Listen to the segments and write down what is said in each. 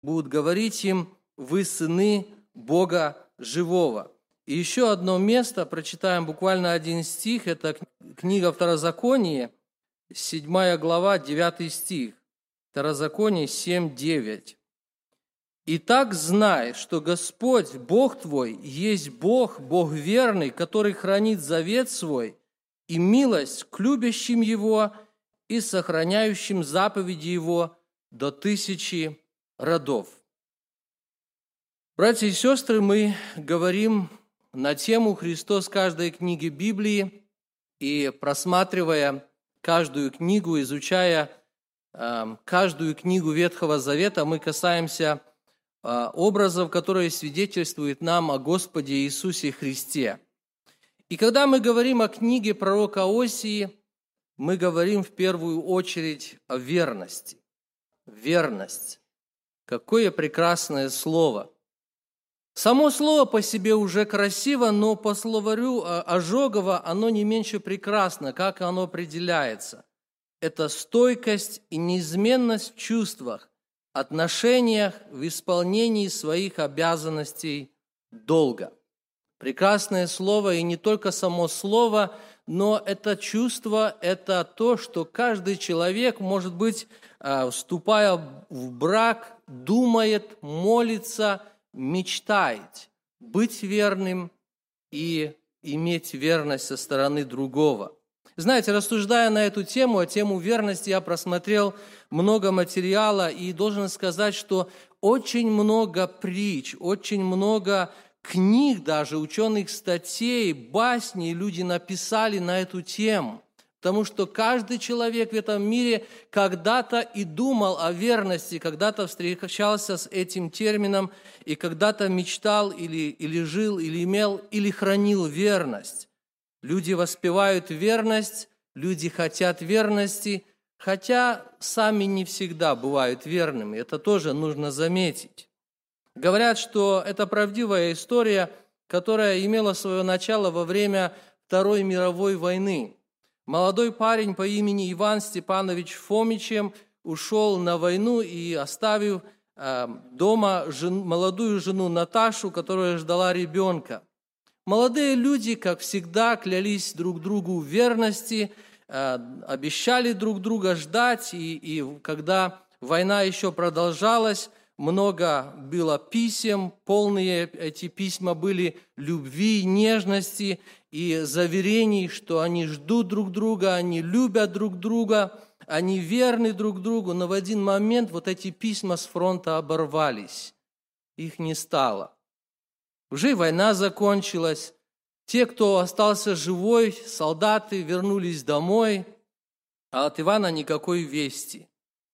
будут говорить им: «Вы сыны Бога живого». И еще одно место, прочитаем буквально один стих, это книга Второзаконие, 7 глава, 9 стих. Второзаконие 7:9. «Итак, знай, что Господь, Бог твой, есть Бог, Бог верный, который хранит завет свой и милость к любящим Его и сохраняющим заповеди Его до 1000 родов». Братья и сестры, мы говорим на тему «Христос в каждой книге Библии», и просматривая каждую книгу, изучая каждую книгу Ветхого Завета, мы касаемся образов, которые свидетельствуют нам о Господе Иисусе Христе. И когда мы говорим о книге пророка Осии, мы говорим в первую очередь о верности. Верность. Какое прекрасное слово! Само слово по себе уже красиво, но по словарю Ожогова оно не меньше прекрасно, как оно определяется. Это стойкость и неизменность в чувствах, отношениях, в исполнении своих обязанностей долга. Прекрасное слово, и не только само слово, но это чувство, это то, что каждый человек, может быть, вступая в брак, думает, молится, мечтает быть верным и иметь верность со стороны другого. Знаете, рассуждая на эту тему, тему верности, я просмотрел много материала и должен сказать, что очень много притч, очень много книг, даже ученых статей, басней люди написали на эту тему. Потому что каждый человек в этом мире когда-то и думал о верности, когда-то встречался с этим термином и когда-то мечтал или жил, или имел, или хранил верность. Люди воспевают верность, люди хотят верности, хотя сами не всегда бывают верными. Это тоже нужно заметить. Говорят, что это правдивая история, которая имела свое начало во время Второй мировой войны. Молодой парень по имени Иван Степанович Фомичем ушел на войну и, оставив дома молодую жену Наташу, которая ждала ребенка. Молодые люди, как всегда, клялись друг другу в верности, обещали друг друга ждать, и когда война еще продолжалась, много было писем, полные эти письма были любви, нежности и заверений, что они ждут друг друга, они любят друг друга, они верны друг другу, но в один момент вот эти письма с фронта оборвались, их не стало. Уже война закончилась, те, кто остался живой, солдаты вернулись домой, а от Ивана никакой вести.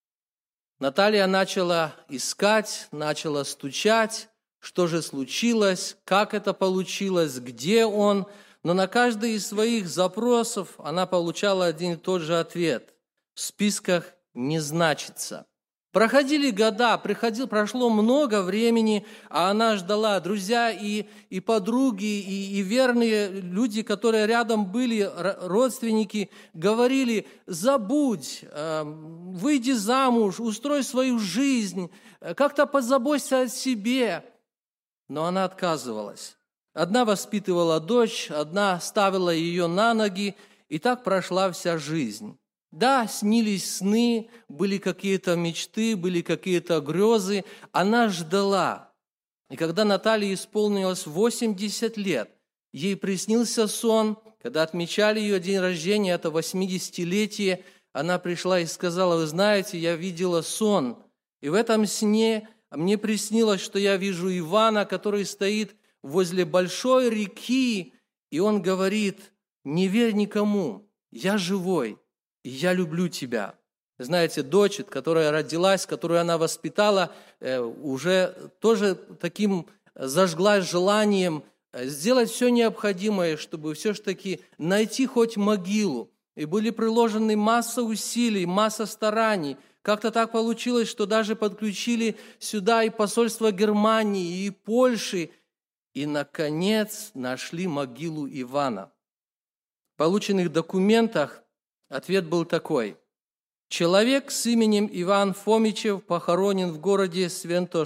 Наталья начала искать, начала стучать, что же случилось, как это получилось, где он. Но на каждый из своих запросов она получала один и тот же ответ. В списках не значится. Проходили года, прошло много времени, а она ждала. Друзья и подруги, и верные люди, которые рядом были, родственники, говорили: забудь, выйди замуж, устрой свою жизнь, как-то позаботься о себе. Но она отказывалась. Одна воспитывала дочь, одна ставила ее на ноги, и так прошла вся жизнь. Да, снились сны, были какие-то мечты, были какие-то грезы. Она ждала. И когда Наталье исполнилось 80 лет, ей приснился сон, когда отмечали ее день рождения, это 80-летие, она пришла и сказала: вы знаете, я видела сон, и в этом сне мне приснилось, что я вижу Ивана, который стоит возле большой реки, и он говорит: не верь никому, я живой. И я люблю тебя. Знаете, дочь, которая родилась, которую она воспитала, уже тоже таким зажглась желанием сделать все необходимое, чтобы все-таки найти хоть могилу. И были приложены масса усилий, масса стараний. Как-то так получилось, что даже подключили сюда и посольство Германии, и Польши. И, наконец, нашли могилу Ивана. В полученных документах ответ был такой: Человек с именем Иван Фомичев похоронен в городе Свято